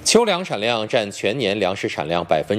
秋粮产量占全年粮食产量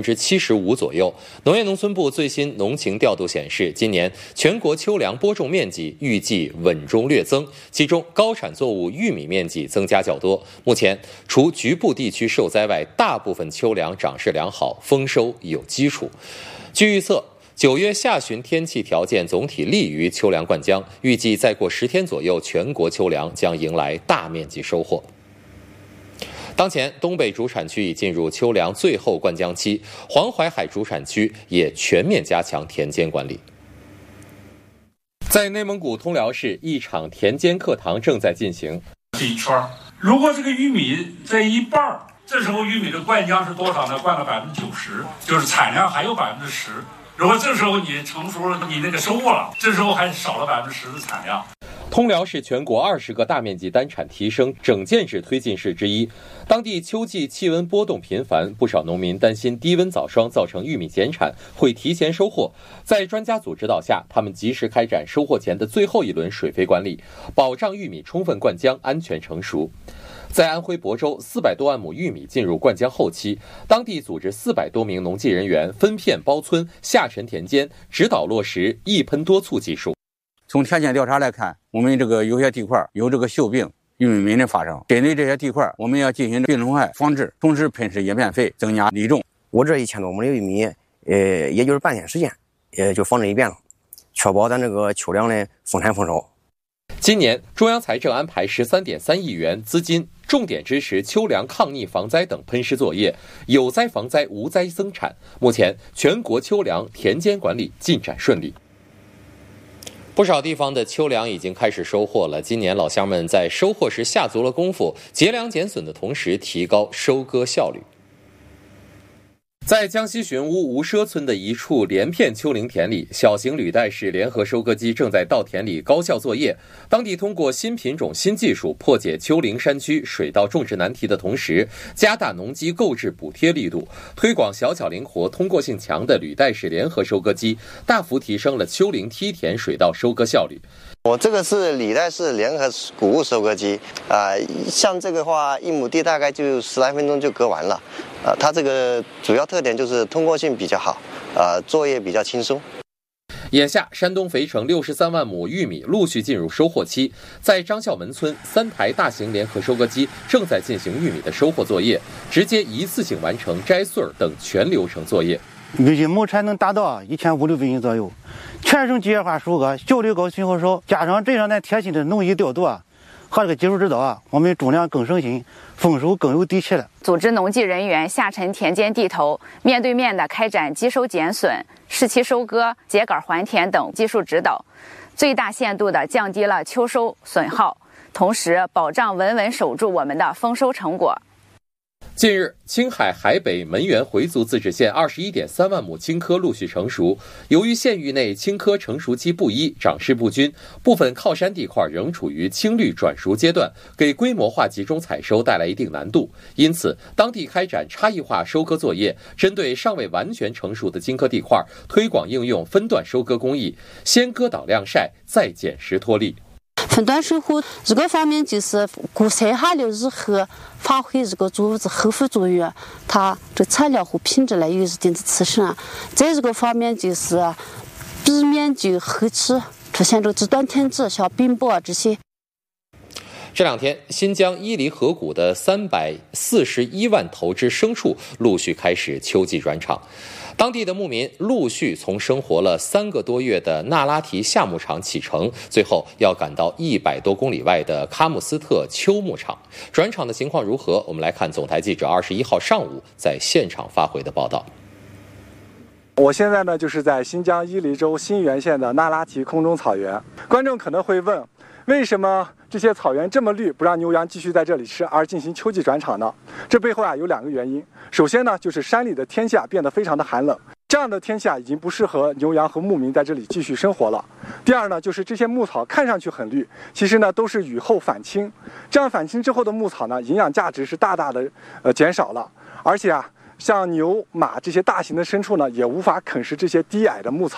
75%左右。农业农村部最新农情调度显示，今年全国秋粮播种面积预计稳中略增，其中高产作物玉米面积增加较多。目前，除局部地区受灾外，大部分秋粮长势良好，丰收有基础。据预测，9月下旬天气条件总体利于秋粮灌浆，预计再过10天左右，全国秋粮将迎来大面积收获。当前，东北主产区已进入秋粮最后灌浆期，黄淮海主产区也全面加强田间管理。在内蒙古通辽市，一场田间课堂正在进行。 这一圈，如果这个玉米在一半，这时候玉米的灌浆是多少呢？灌了90%，就是产量还有10%。如果这时候你成熟了，你那个收获了，这时候还少了10%的产量。 通辽是全国20个大面积单产提升整建制推进市之一。当地秋季气温波动频繁，不少农民担心低温早霜造成玉米减产，会提前收获。在专家组指导下，他们及时开展收获前的最后一轮水肥管理，保障玉米充分灌浆、安全成熟。在安徽亳州，400多万亩玉米进入灌浆后期，当地组织400多名农技人员分片包村、下沉田间，指导落实一喷多促技术。 从田间调查来看，我们这个有些地块有这个锈病、玉米敏的发生，针对这些地块，我们要进行病虫害防治，同时喷施叶片肥，增加粒种。 我这1000多亩的玉米，也就是半天时间，就防治一遍了，确保咱这个秋粮的丰产丰收。 今年，中央财政安排13.3亿元资金，重点支持秋粮抗逆防灾等喷施作业，有灾防灾，无灾增产。目前，全国秋粮田间管理进展顺利。不少地方的秋粮已经开始收获了。今年老乡们在收获时下足了功夫，节粮减损的同时提高收割效率。在江西寻乌吴舍村的一处连片丘陵田里，小型履带式联合收割机正在稻田里高效作业。当地通过新品种、新技术破解丘陵山区水稻种植难题的同时，加大农机购置补贴力度，推广小巧灵活、通过性强的履带式联合收割机，大幅提升了丘陵梯田水稻收割效率。 我这个是履带式联合谷物收割机，像这个话，1亩地大概就10来分钟就割完了，它这个主要特点就是通过性比较好，作业比较轻松。 眼下，山东肥城63万亩玉米陆续进入收获期，在张孝门村，3台大型联合收割机正在进行玉米的收获作业，直接一次性完成摘穗等全流程作业。 预计亩产能达到1500吨左右，全省机械化收割，效率高，损耗少，加上这样的贴心的农艺调度和这个技术指导我们种粮更省心，丰收更有底气了。 组织农技人员下沉田间地头，面对面的开展机收减损、适期收割、秸秆还田等技术指导，最大限度地降低了秋收损耗，同时保障稳稳守住我们的丰收成果。 近日，青海海北门源回族自治县21.3万亩青稞陆续成熟。由于县域内青稞成熟期不一，长势不均，部分靠山地块仍处于青绿转熟阶段，给规模化集中采收带来一定难度。因此，当地开展差异化收割作业，针对尚未完全成熟的青稞地块，推广应用分段收割工艺，先割挡晾晒，再剪实脱粒。 分段收获这个方面就是固晒下了以后，发挥这个作物的后复作用，它这材料和品质呢有一定的提升。在这个方面就是避免就后期出现这极端天气，像冰雹这些。 这2天，新疆伊犁河谷的341万头只牲畜陆续开始秋季转场。当地的牧民陆续从生活了3个多月的那拉提夏牧场启程，最后要赶到100多公里外的喀木斯特秋牧场。转场的情况如何？我们来看总台记者21号上午在现场发回的报道。 我现在呢就是在新疆伊犁州新源县的那拉提空中草原。观众可能会问，为什么这些草原这么绿，不让牛羊继续在这里吃，而进行秋季转场呢？这背后有2个原因。首先呢，就是山里的天气变得非常的寒冷，这样的天气已经不适合牛羊和牧民在这里继续生活了。第二呢，就是这些牧草看上去很绿，其实呢都是雨后返青，这样返青之后的牧草呢，营养价值是大大的减少了，而且像牛马这些大型的牲畜呢，也无法啃食这些低矮的牧草。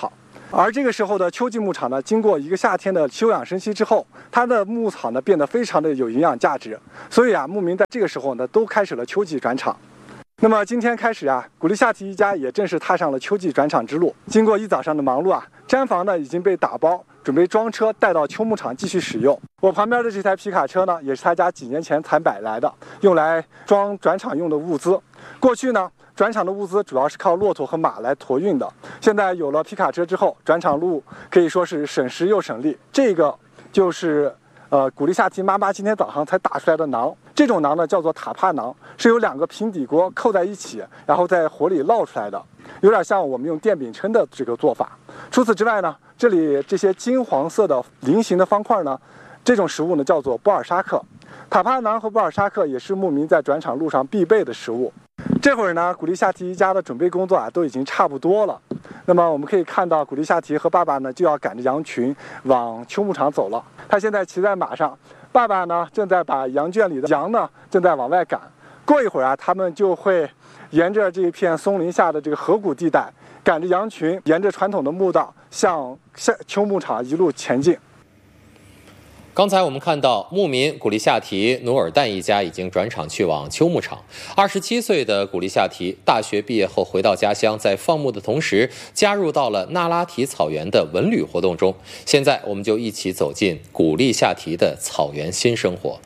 而这个时候的秋季牧场呢，经过一个夏天的休养生息之后，它的牧草呢变得非常的有营养价值，所以啊，牧民在这个时候呢都开始了秋季转场。那么今天开始啊，古力夏提一家也正式踏上了秋季转场之路。经过一早上的忙碌啊，毡房呢已经被打包，准备装车带到秋牧场继续使用。我旁边的这台皮卡车呢，也是他家几年前才买来的，用来装转场用的物资。过去呢，转场的物资主要是靠骆驼和马来驮运的。现在有了皮卡车之后，转场路可以说是省时又省力。这个就是古力夏提妈妈今天早上才打出来的馕。这种馕呢叫做塔帕馕，是由2个平底锅扣在一起，然后在火里烙出来的，有点像我们用电饼铛的这个做法。除此之外呢，这里这些金黄色的菱形的方块呢，这种食物呢叫做波尔沙克。塔帕馕和波尔沙克也是牧民在转场路上必备的食物。这会儿呢，古力夏提一家的准备工作啊都已经差不多了。那么我们可以看到，古力夏提和爸爸呢就要赶着羊群往秋牧场走了。他现在骑在马上，爸爸呢正在把羊圈里的羊呢正在往外赶。过一会儿啊，他们就会沿着这片松林下的这个河谷地带，赶着羊群沿着传统的牧道向秋牧场一路前进。 刚才我们看到，牧民古力夏提努尔旦一家已经转场去往秋牧场。27岁的古力夏提大学毕业后回到家乡，在放牧的同时，加入到了那拉提草原的文旅活动中。现在，我们就一起走进古力夏提的草原新生活。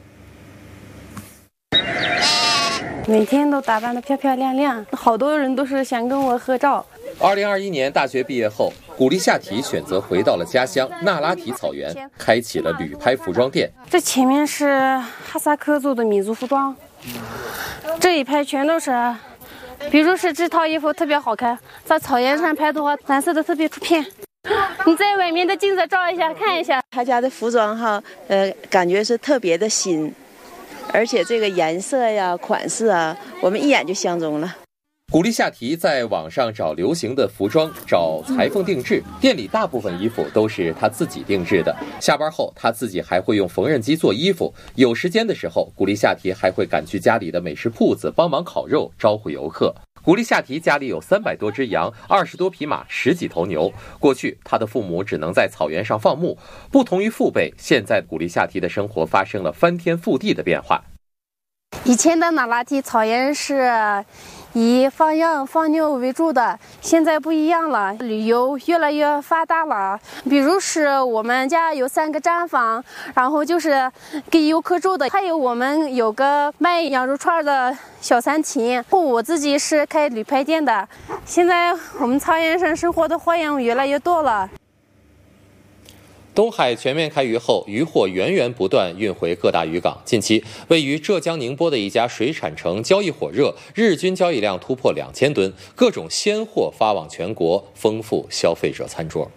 每天都打扮得漂漂亮亮，好多人都是想跟我合照。 2021年大学毕业后，古力夏提选择回到了家乡那拉提草原，开启了旅拍服装店。 这前面是哈萨克族的民族服装，这一排全都是，比如是这套衣服特别好看，在草原上拍的话，蓝色的特别出片。你在外面的镜子照一下，看一下他家的服装哈，感觉是特别的新，而且这个颜色呀、款式啊，我们一眼就相中了。 古力夏提在网上找流行的服装，找裁缝定制，店里大部分衣服都是他自己定制的。下班后，他自己还会用缝纫机做衣服。有时间的时候，古力夏提还会赶去家里的美食铺子帮忙烤肉，招呼游客。古力夏提家里有300多只羊，20多匹马，10几头牛。过去，他的父母只能在草原上放牧。不同于父辈，现在古力夏提的生活发生了翻天覆地的变化。 以前的那拉提草原是以放羊放牛为主的，现在不一样了，旅游越来越发达了。比如是我们家有3个毡房，然后就是给游客住的，还有我们有个卖羊肉串的小餐厅。我自己是开旅拍店的。现在我们草原上生活的花样越来越多了。 东海全面开渔后，渔货源源不断运回各大渔港。近期，位于浙江宁波的一家水产城交易火热，日均交易量突破2000吨，各种鲜货发往全国，丰富消费者餐桌。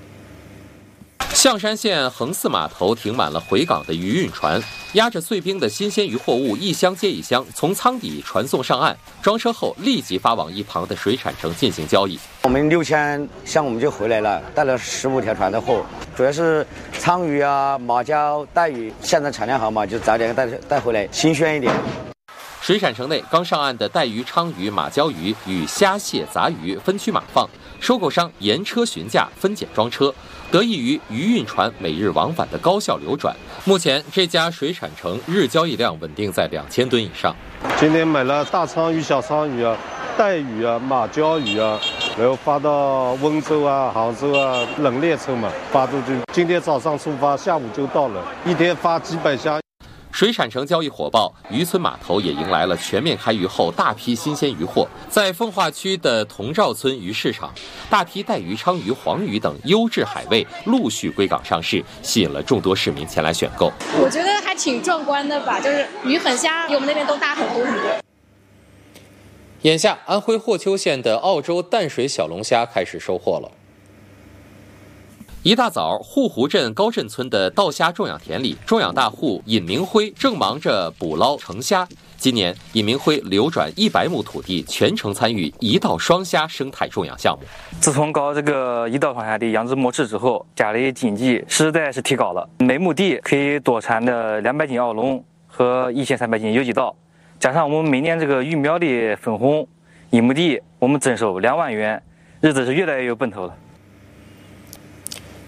象山县横四码头停满了回港的渔运船，压着碎冰的新鲜渔货物一箱接一箱从舱底传送上岸，装车后立即发往一旁的水产城进行交易。 我们6000箱我们就回来了，带了15条船的货，主要是鲳鱼啊、马鲛、带鱼，现在产量好嘛，就早点带回来，新鲜一点。 水产城内刚上岸的带鱼、鲳鱼、马鲛鱼与虾蟹杂鱼分区码放，收购商沿车询价分拣装车，得益于渔运船每日往返的高效流转。目前这家水产城日交易量稳定在2000吨以上。 今天买了大鲳鱼、小鲳鱼啊、带鱼啊、马鲛鱼啊，然后发到温州啊、杭州啊冷链车嘛，发出去。今天早上出发，下午就到了，一天发几百箱。 水产城交易火爆，渔村码头也迎来了全面开渔后大批新鲜渔货。在奉化区的同兆村鱼市场，大批带鱼、鲳鱼、黄鱼等优质海味陆续归港上市，吸引了众多市民前来选购。 我觉得还挺壮观的吧，就是鱼很虾比我们那边都大很多很多。 眼下，安徽霍邱县的澳洲淡水小龙虾开始收获了。一大早，护湖镇高镇村的稻虾种养田里，种养大户尹明辉正忙着捕捞成虾。今年，尹明辉流转100亩土地，全程参与一稻双虾生态种养项目。 自从搞这个一稻双虾的养殖模式之后，家里经济实在是提高了，每亩地可以多产的200斤澳龙和1300斤有机稻，加上我们每年这个鱼苗的分红，一亩地我们征收2万元，日子是越来越有奔头了。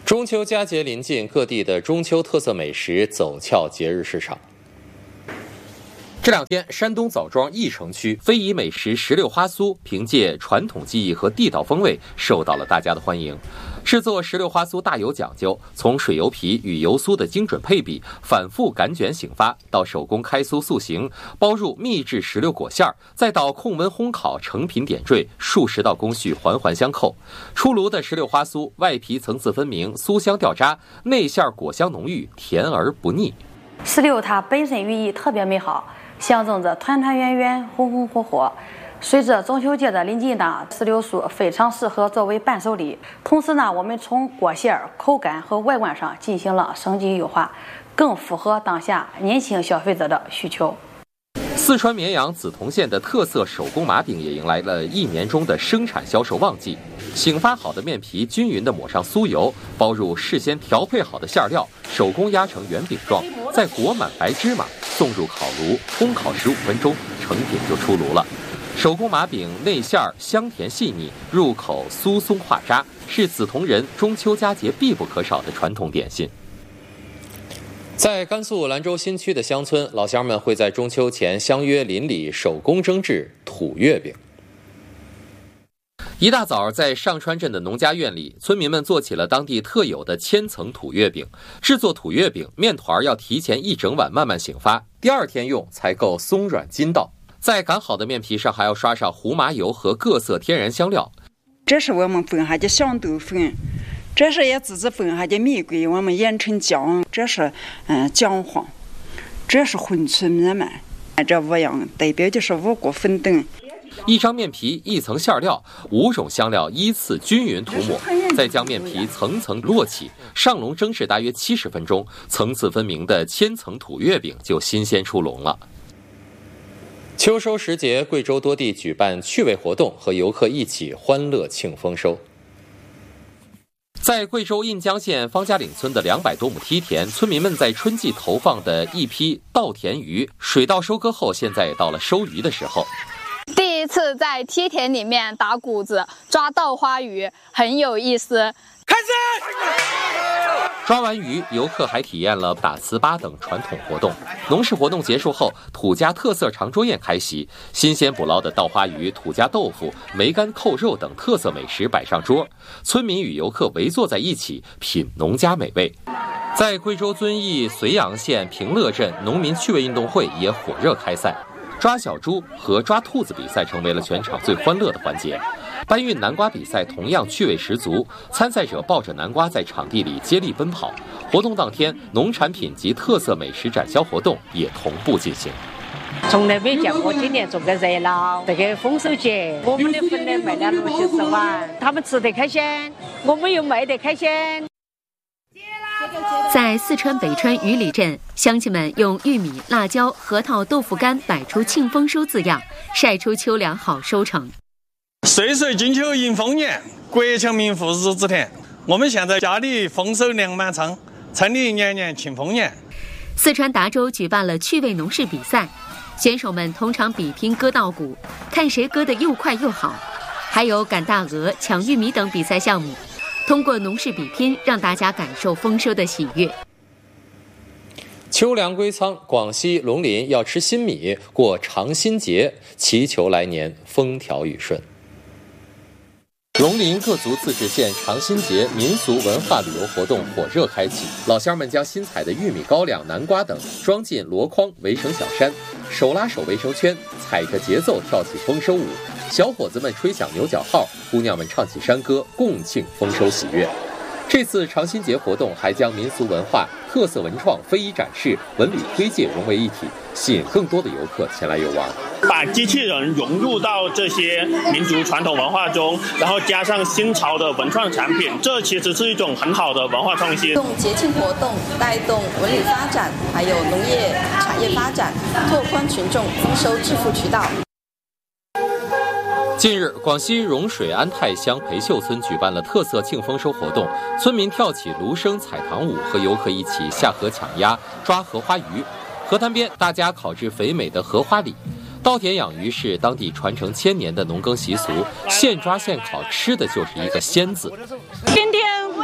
中秋佳节临近，各地的中秋特色美食走俏节日市场。这两天，山东枣庄翼城区非遗美食石榴花酥，凭借传统技艺和地道风味，受到了大家的欢迎。制作石榴花酥大有讲究，从水油皮与油酥的精准配比，反复擀卷醒发，到手工开酥塑形，包入秘制石榴果馅儿，再到控温烘烤成品点缀，数十道工序环环相扣。出炉的石榴花酥，外皮层次分明，酥香掉渣，内馅果香浓郁，甜而不腻。 石榴它本身寓意特别美好，象征着团团圆圆、红红火火。随着中秋节的临近呢，石榴酥非常适合作为伴手礼。同时呢，我们从果馅、口感和外观上进行了升级优化，更符合当下年轻消费者的需求。 四川绵阳梓潼县的特色手工麻饼也迎来了一年中的生产销售旺季。醒发好的面皮均匀地抹上酥油，包入事先调配好的馅料，手工压成圆饼状，再裹满白芝麻，送入烤炉烘烤15分钟，成品就出炉了。手工麻饼内馅香甜细腻，入口酥松化渣，是梓潼人中秋佳节必不可少的传统点心。在甘肃兰州新区的乡村，老乡们会在中秋前相约邻里手工蒸制土月饼。一大早，在上川镇的农家院里，村民们做起了当地特有的千层土月饼。制作土月饼，面团要提前1整晚慢慢醒发，第2天用才够松软筋道。在擀好的面皮上还要刷上胡麻油和各色天然香料。 这是我们粉下的香豆粉，这是也自己粉下的蜜桂，我们研成浆，这是姜黄，这是混粗米饭，这5样代表的是五谷粉等。 一张面皮1层馅料，5种香料依次均匀涂抹，再将面皮层层摞起，上笼蒸制大约70分钟，层次分明的千层土月饼就新鲜出笼了。秋收时节，贵州多地举办趣味活动，和游客一起欢乐庆丰收。在贵州印江县方家岭村的200多亩梯田，村民们在春季投放的一批稻田鱼，水稻收割后，现在也到了收鱼的时候。 第一次在梯田里面打谷子抓稻花鱼，很有意思。 开始！抓完鱼，游客还体验了打糍粑等传统活动。农事活动结束后，土家特色长桌宴开席，新鲜捕捞的稻花鱼、土家豆腐、梅干扣肉等特色美食摆上桌，村民与游客围坐在一起品农家美味。在贵州遵义绥阳县平乐镇，农民趣味运动会也火热开赛。抓小猪和抓兔子比赛成为了全场最欢乐的环节。搬运南瓜比赛同样趣味十足，参赛者抱着南瓜在场地里接力奔跑。活动当天，农产品及特色美食展销活动也同步进行。 从来没见过今年这个热闹，这个丰收节，我们的粉呢卖了60万，他们吃得开心，我们又卖得开心。 在四川北川鱼里镇，乡亲们用玉米、辣椒、核桃、豆腐干摆出庆丰收字样，晒出秋粮好收成。 岁岁金秋迎丰年，国强民富日子甜。我们现在家里丰收粮满仓，村里年年庆丰年。 四川达州举办了趣味农事比赛，选手们同场比拼割稻谷，看谁割得又快又好。还有赶大鹅、抢玉米等比赛项目。通过农事比拼，让大家感受丰收的喜悦。 秋粮归仓，广西龙林要吃新米，过长新节，祈求来年风调雨顺。龙林各族自治县长新节民俗文化旅游活动火热开启，老乡们将新采的玉米、高粱、南瓜等装进箩筐，围成小山，手拉手围成圈，踩着节奏跳起丰收舞。小伙子们吹响牛角号，姑娘们唱起山歌，共庆丰收喜悦。这次长新节活动还将民俗文化、特色文创、非遗展示、文旅推介融为一体，吸引更多的游客前来游玩。 把机器人融入到这些民族传统文化中，然后加上新潮的文创产品，这其实是一种很好的文化创新。 用节庆活动带动文旅发展，还有农业产业发展，拓宽群众丰收致富渠道。 近日，广西融水安泰乡培秀村举办了特色庆丰收活动，村民跳起芦笙踩塘舞，和游客一起下河抢鸭、抓荷花鱼。河滩边，大家烤制肥美的荷花梨。稻田养鱼是当地传承1000年的农耕习俗，现抓现烤，吃的就是一个鲜字。 今天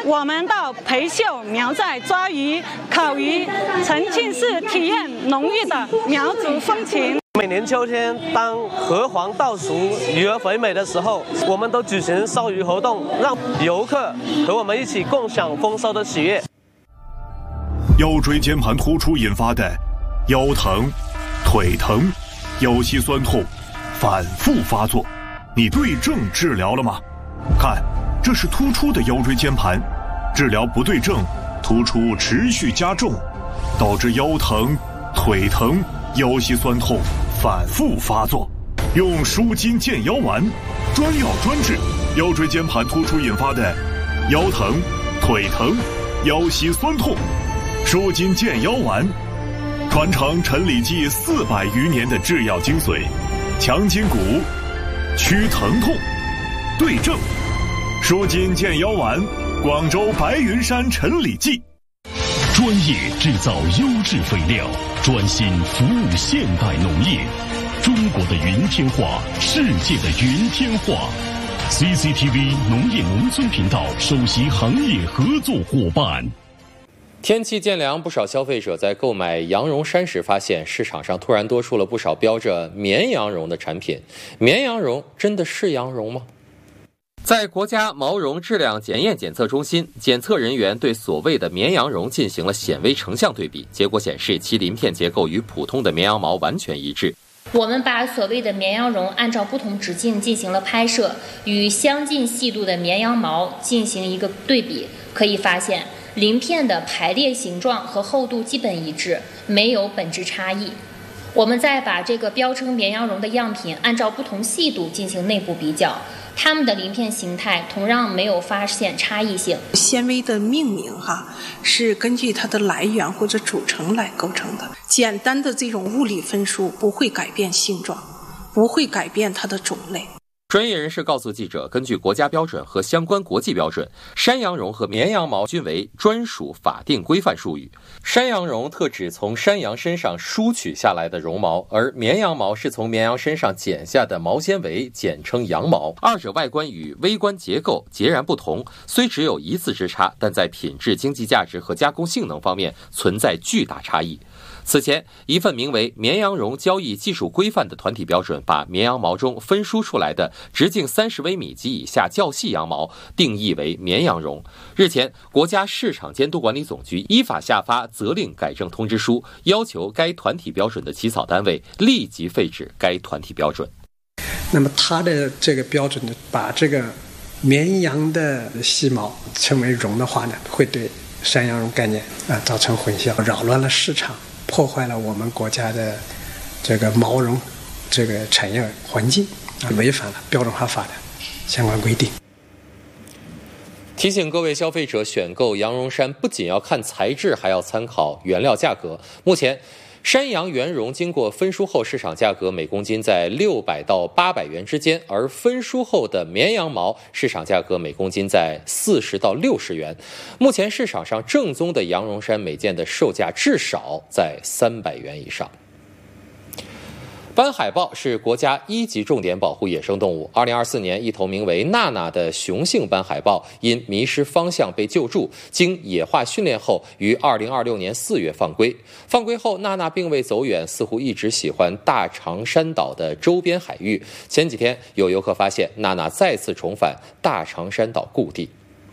我们到培秀苗寨抓鱼、烤鱼，沉浸式体验浓郁的苗族风情。 每年秋天，当荷黄稻熟、鱼儿肥美的时候，我们都举行烧鱼活动，让游客和我们一起共享丰收的喜悦。 腰椎间盘突出引发的腰疼、腿疼、腰膝酸痛反复发作，你对症治疗了吗？看，这是突出的腰椎间盘，治疗不对症，突出持续加重，导致腰疼、腿疼、腰膝酸痛反复发作。用舒筋健腰丸，专药专治腰椎间盘突出引发的腰疼、腿疼、腰膝酸痛。舒筋健腰丸，传承陈李济400余年的制药精髓，强筋骨，祛疼痛，对症。舒筋健腰丸，广州白云山陈李济。 专业制造优质肥料，专心服务现代农业。中国的云天化，世界的云天化。CCTV 农业农村频道首席行业合作伙伴。 天气渐凉，不少消费者在购买羊绒衫时发现，市场上突然多出了不少标着绵羊绒的产品。绵羊绒真的是羊绒吗？在国家毛绒质量检验检测中心，检测人员对所谓的绵羊绒进行了显微成像对比，结果显示其鳞片结构与普通的绵羊毛完全一致。 我们把所谓的绵羊绒按照不同直径进行了拍摄，与相近细度的绵羊毛进行一个对比，可以发现鳞片的排列形状和厚度基本一致，没有本质差异。我们再把这个标称绵羊绒的样品按照不同细度进行内部比较，它们的鳞片形态同样没有发现差异性。 纤维的命名是根据它的来源或者组成来构成的，简单的这种物理分数不会改变性状，不会改变它的种类。 专业人士告诉记者，根据国家标准和相关国际标准，山羊绒和绵羊毛均为专属法定规范术语。山羊绒特指从山羊身上梳取下来的绒毛，而绵羊毛是从绵羊身上剪下的毛纤维，简称羊毛。二者外观与微观结构截然不同，虽只有一字之差，但在品质、经济价值和加工性能方面存在巨大差异。此前，一份名为《绵羊绒交易技术规范》的团体标准，把绵羊毛中分梳出来的直径30微米及以下较细羊毛定义为绵羊绒。日前，国家市场监督管理总局依法下发责令改正通知书，要求该团体标准的起草单位立即废止该团体标准。 那么它的这个标准呢，把这个绵羊的细毛称为绒的话呢，会对山羊绒概念造成混淆，扰乱了市场，破坏了我们国家的这个毛绒这个产业环境，违反了标准化法的相关规定。 提醒各位消费者，选购羊绒衫不仅要看材质，还要参考原料价格。目前，山羊原绒经过分梳后市场价格每公斤在600到800元之间，而分梳后的绵羊毛市场价格每公斤在40到60元。目前市场上正宗的羊绒衫每件的售价至少在300元以上。斑海豹是国家1级重点保护野生动物。2024年，一头名为娜娜的雄性斑海豹因迷失方向被救助，经野化训练后，于2026年4月放归。放归后，娜娜并未走远，似乎一直喜欢大长山岛的周边海域。前几天，有游客发现娜娜再次重返大长山岛故地。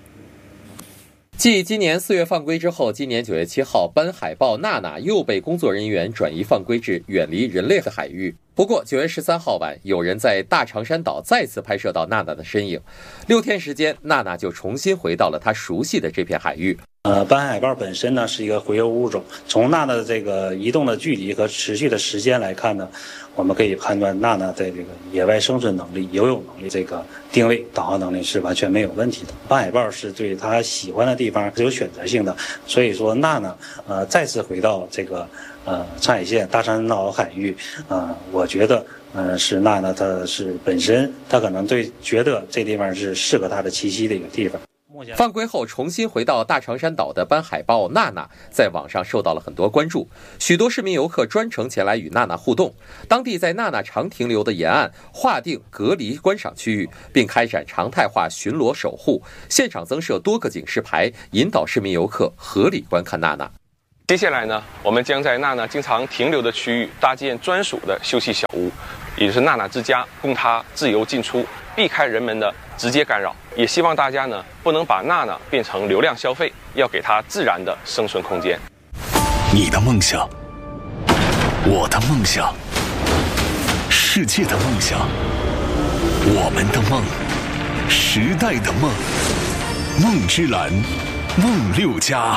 继今年4月放归之后，今年9月7号，斑海豹娜娜又被工作人员转移放归至远离人类的海域。不过9月13号晚，有人在大长山岛再次拍摄到娜娜的身影。6天时间，娜娜就重新回到了她熟悉的这片海域。 斑海豹本身呢是一个洄游物种，从娜娜的这个移动的距离和持续的时间来看呢，我们可以判断娜娜在这个野外生存能力、游泳能力、这个定位、导航能力是完全没有问题的。斑海豹是对它喜欢的地方是有选择性的，所以说娜娜再次回到这个上海县大长山岛海域我觉得是娜娜她是本身她可能觉得这地方是适合她的栖息的一个地方。 犯规后重新回到大长山岛的搬海豹娜娜在网上受到了很多关注，许多市民游客专程前来与娜娜互动。当地在娜娜常停留的沿岸划定隔离观赏区域，并开展常态化巡逻守护，现场增设多个警示牌，引导市民游客合理观看娜娜。 接下来呢，我们将在娜娜经常停留的区域搭建专属的休憩小屋，也就是娜娜之家，供她自由进出，避开人们的直接干扰。也希望大家呢，不能把娜娜变成流量消费，要给她自然的生存空间。 你的梦想，我的梦想，世界的梦想，我们的梦，时代的梦，梦之蓝，梦6家。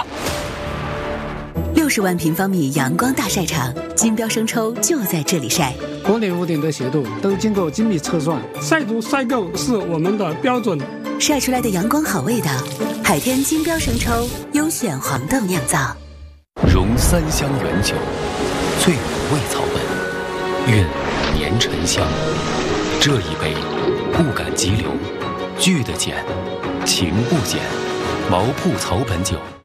60万平方米阳光大晒场，金标生抽就在这里晒。 国内屋顶的斜度都经过精密测算，晒足晒够是我们的标准。 晒出来的阳光好味道，海天金标生抽优选黄豆酿造。 融3香原酒，醉5味草本，韵年沉香。这一杯，不敢急流，聚得减，情不减。毛铺草本酒。